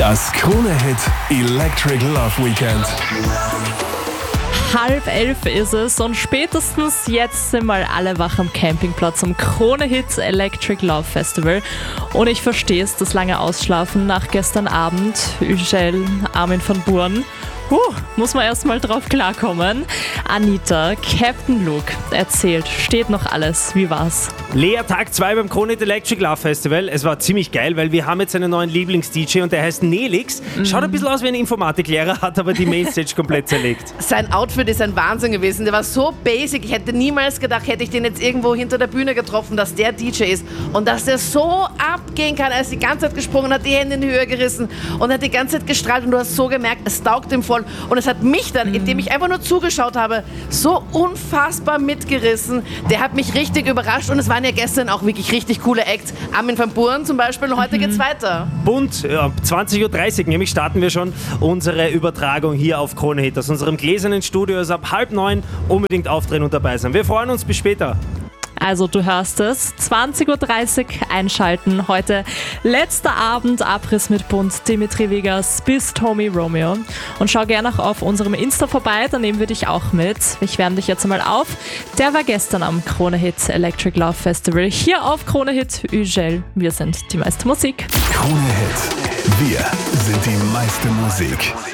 Das Krone-Hit Electric Love Weekend. 10:30 ist es und spätestens jetzt sind mal alle wach am Campingplatz am Krone-Hit Electric Love Festival. Und ich verstehe es, das lange Ausschlafen nach gestern Abend. Ügel, Armin van Buuren. Muss man erstmal drauf klarkommen. Anita, Captain Luke, erzählt, steht noch alles. Wie war's? Lea, Tag 2 beim Krone-Hit Electric Love Festival. Es war ziemlich geil, weil wir haben jetzt einen neuen Lieblings-DJ und der heißt Nelix. Schaut ein bisschen aus wie ein Informatiklehrer, hat aber die Mainstage komplett zerlegt. Sein Outfit ist ein Wahnsinn gewesen. Der war so basic. Ich hätte niemals gedacht, hätte ich den jetzt irgendwo hinter der Bühne getroffen, dass der DJ ist. Und dass der so abgehen kann. Er ist die ganze Zeit gesprungen, hat die Hände in die Höhe gerissen und hat die ganze Zeit gestrahlt. Und du hast so gemerkt, es taugt ihm voll. Und es hat mich dann, indem ich einfach nur zugeschaut habe, so unfassbar mitgerissen. Der hat mich richtig überrascht. Und es waren ja gestern auch wirklich richtig coole Acts. Armin van Buuren zum Beispiel. Und heute geht's weiter. Bunt, 20.30 Uhr, nämlich starten wir schon unsere Übertragung hier auf Krone-Hit. Aus unserem gläsernen Studio ist ab 8:30 unbedingt aufdrehen und dabei sein. Wir freuen uns, bis später. Also du hörst es, 20:30 Uhr einschalten. Heute letzter Abend, Abriss mit Bunt, Dimitri Vegas bis Tommy Romeo. Und schau gerne auch auf unserem Insta vorbei, da nehmen wir dich auch mit. Ich wärme dich jetzt einmal auf. Der war gestern am Krone-Hit Electric Love Festival. Hier auf Krone-Hit Ügel. Wir sind die meiste Musik. Krone-Hit. Wir sind die meiste Musik.